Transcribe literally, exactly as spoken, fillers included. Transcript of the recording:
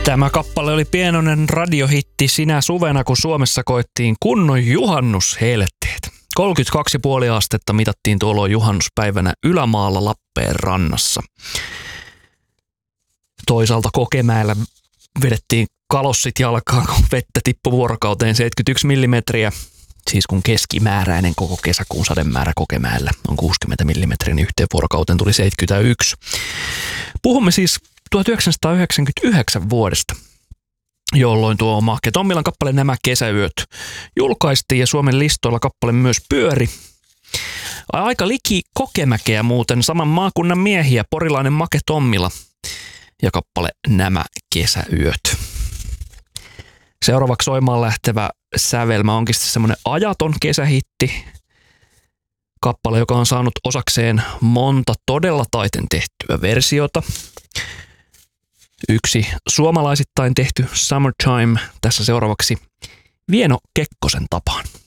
Tämä kappale oli pienoinen radiohitti sinä suvena, kun Suomessa koettiin kunnon juhannushelteet. kolmekymmentäkaksi pilkku viisi astetta mitattiin tuolloin juhannuspäivänä Ylämaalla Lappeenrannassa. Toisaalta Kokemäellä vedettiin kalossit jalkaan, kun vettä tippui vuorokauteen seitsemänkymmentäyksi millimetriä. Siis kun keskimääräinen koko kesäkuun sademäärä Kokemäellä on kuusikymmentä millimetriä, niin yhteen vuorokauteen tuli seitsemänkymmentäyksi. Puhumme siis tuhatyhdeksänsataayhdeksänkymmentäyhdeksän vuodesta, jolloin tuo Mahke Tommilan kappale Nämä kesäyöt julkaistiin ja Suomen listoilla kappale myös pyöri. Aika liki Kokemäkeä muuten, saman maakunnan miehiä, porilainen Make Tommila ja kappale Nämä kesäyöt. Seuraavaksi soimaan lähtevä sävelmä onkin semmoinen ajaton kesähitti. Kappale, joka on saanut osakseen monta todella taiten tehtyä versiota. Yksi suomalaisittain tehty Summertime tässä seuraavaksi Vieno Kekkosen tapaan.